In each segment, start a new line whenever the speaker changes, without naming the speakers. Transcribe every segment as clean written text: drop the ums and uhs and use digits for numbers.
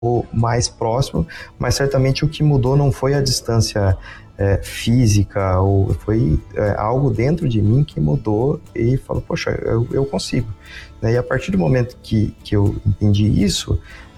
mais próximo, mas certamente o que mudou não foi a distância física, ou foi algo dentro de mim que mudou e falou, poxa, eu consigo. E a partir do momento que eu entendi isso,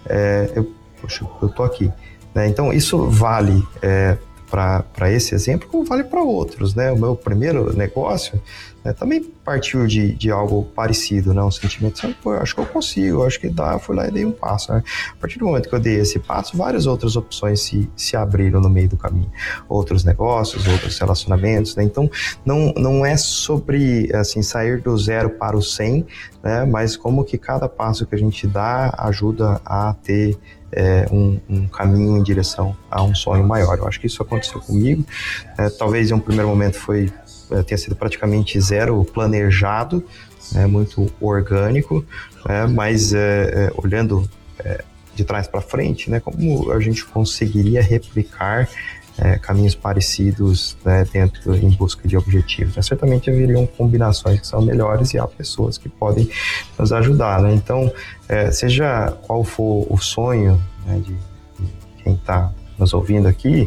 eu tô aqui. Então isso vale para esse exemplo, como vale para outros, né? O meu primeiro negócio também partiu de algo parecido, né? Um sentimento de, pô, eu acho que eu consigo, eu acho que dá, eu fui lá e dei um passo, né? A partir do momento que eu dei esse passo, várias outras opções se abriram no meio do caminho. Outros negócios, outros relacionamentos, né? Então, não é sobre, assim, sair do 0 para o 100, né? Mas como que cada passo que a gente dá ajuda a ter um caminho em direção a um sonho maior. Eu acho que isso aconteceu comigo. Talvez em um primeiro momento tenha sido praticamente zero planejado, muito orgânico, mas olhando de trás para frente, como a gente conseguiria replicar caminhos parecidos, dentro, em busca de objetivos. Certamente haveriam combinações que são melhores e há pessoas que podem nos ajudar. Então, seja qual for o sonho de quem está nos ouvindo aqui,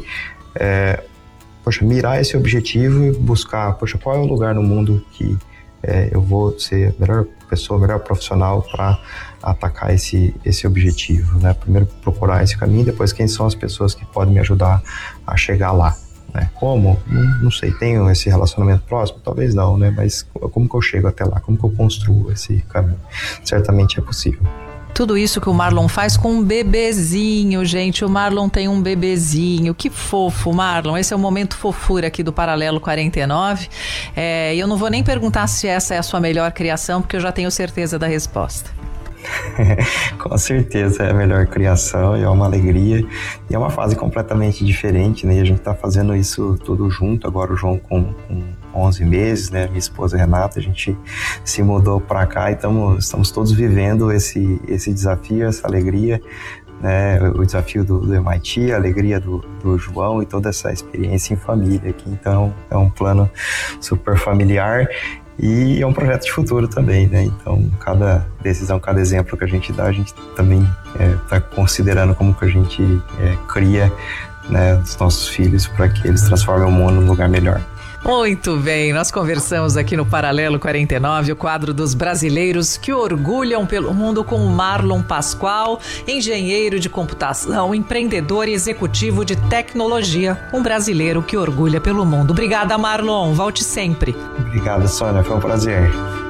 mirar esse objetivo e buscar, qual é o lugar no mundo que eu vou ser a melhor pessoa, melhor profissional para atacar esse objetivo, Primeiro procurar esse caminho, depois quem são as pessoas que podem me ajudar a chegar lá, Como? Não sei, tenho esse relacionamento próximo? Talvez não, Mas como que eu chego até lá? Como que eu construo esse caminho? Certamente é possível.
Tudo isso que o Marlon faz com um bebezinho, gente. O Marlon tem um bebezinho. Que fofo, Marlon. Esse é o momento fofura aqui do Paralelo 49. E eu não vou nem perguntar se essa é a sua melhor criação, porque eu já tenho certeza da resposta.
Com certeza é a melhor criação e é uma alegria. E é uma fase completamente diferente, E a gente está fazendo isso tudo junto. Agora o João com 11 meses, Minha esposa Renata, a gente se mudou para cá e estamos todos vivendo esse desafio, essa alegria, O desafio do MIT, a alegria do João e toda essa experiência em família aqui. Então é um plano super familiar. E é um projeto de futuro também, Então, cada decisão, cada exemplo que a gente dá, a gente também está considerando como que a gente cria os nossos filhos para que eles transformem o mundo num lugar melhor.
Muito bem, nós conversamos aqui no Paralelo 49, o quadro dos brasileiros que orgulham pelo mundo, com o Marlon Pascoal, engenheiro de computação, empreendedor e executivo de tecnologia, um brasileiro que orgulha pelo mundo. Obrigada, Marlon, volte sempre.
Obrigado, Sônia, foi um prazer.